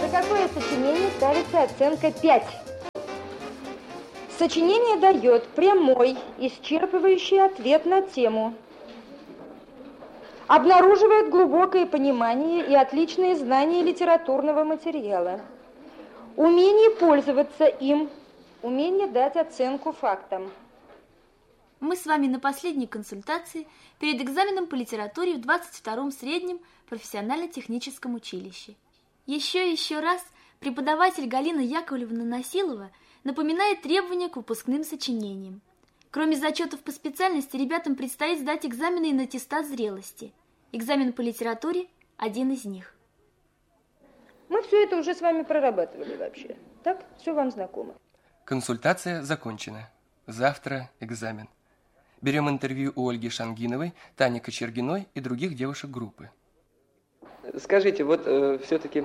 какое сочинение ставится оценка 5. Сочинение дает прямой, исчерпывающий ответ на тему. Обнаруживает глубокое понимание и отличные знания литературного материала. Умение пользоваться им, умение дать оценку фактам. Мы с вами на последней консультации перед экзаменом по литературе в 22-м среднем профессионально-техническом училище. Еще раз преподаватель Галина Яковлевна Насилова напоминает требования к выпускным сочинениям. Кроме зачетов по специальности, ребятам предстоит сдать экзамены и на аттестат зрелости. Экзамен по литературе – один из них. Мы все это уже с вами прорабатывали вообще. Так, все вам знакомо. Консультация закончена. Завтра экзамен. Берем интервью у Ольги Шангиновой, Тани Кочергиной и других девушек группы. Скажите, вот все-таки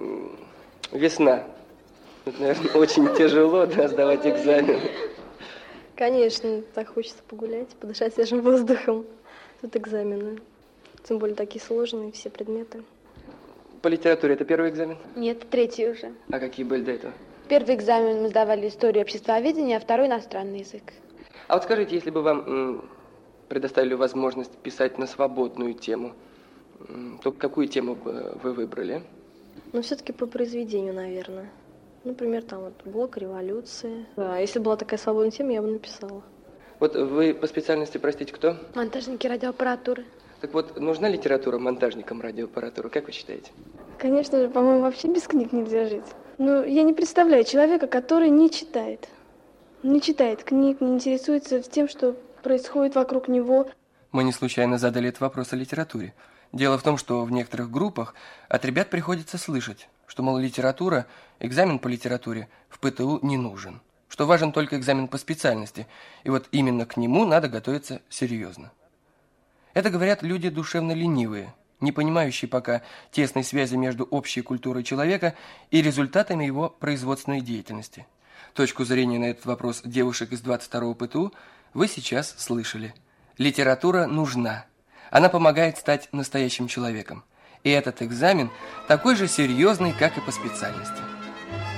весна. Это, наверное, очень тяжело, да, сдавать экзамен. Конечно, так хочется погулять, подышать свежим воздухом. Тут экзамены. Тем более такие сложные все предметы. По литературе это первый экзамен? Нет, третий уже. А какие были до этого? Первый экзамен мы сдавали историю обществоведения, а второй иностранный язык. А вот скажите, если бы вам предоставили возможность писать на свободную тему, то какую тему бы вы выбрали? Ну, все-таки по произведению, наверное. Например, там вот блок революции. Да, если была такая свободная тема, я бы написала. Вот вы по специальности, простите, кто? Монтажники радиоаппаратуры. Так вот, нужна литература монтажникам радиоаппаратуры, как вы считаете? Конечно же, по-моему, вообще без книг нельзя жить. Но я не представляю человека, который не читает. Не читает книг, не интересуется тем, что происходит вокруг него. Мы не случайно задали этот вопрос о литературе. Дело в том, что в некоторых группах от ребят приходится слышать, что, мол, литература, экзамен по литературе в ПТУ не нужен, что важен только экзамен по специальности, и вот именно к нему надо готовиться серьезно. Это говорят люди душевно ленивые, не понимающие пока тесной связи между общей культурой человека и результатами его производственной деятельности. Точку зрения на этот вопрос девушек из 22-го ПТУ вы сейчас слышали. Литература нужна. Она помогает стать настоящим человеком. И этот экзамен такой же серьезный, как и по специальности.